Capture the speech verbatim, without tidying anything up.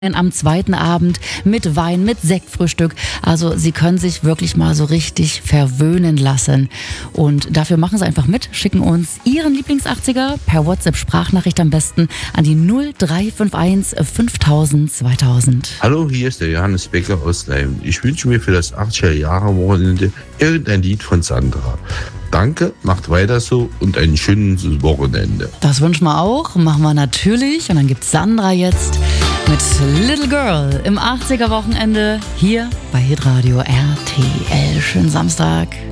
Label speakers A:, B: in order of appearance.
A: am zweiten Abend mit Wein, mit Sektfrühstück. Also Sie können sich wirklich mal so richtig verwöhnen lassen. Und dafür machen Sie einfach mit, schicken uns Ihren Lieblings-achtziger per WhatsApp-Sprachnachricht am besten an die null drei fünf eins fünftausend zweitausend.
B: Hallo, hier ist der Johannes Becker aus Leim. Ich wünsche mir für das achtziger-Jahre-Wochenende irgendein Lied von Sandra. Danke, macht weiter so und ein schönes Wochenende.
A: Das wünschen wir auch, machen wir natürlich. Und dann gibt's Sandra jetzt mit Little Girl im achtziger-Wochenende hier bei Hitradio R T L. Schönen Samstag.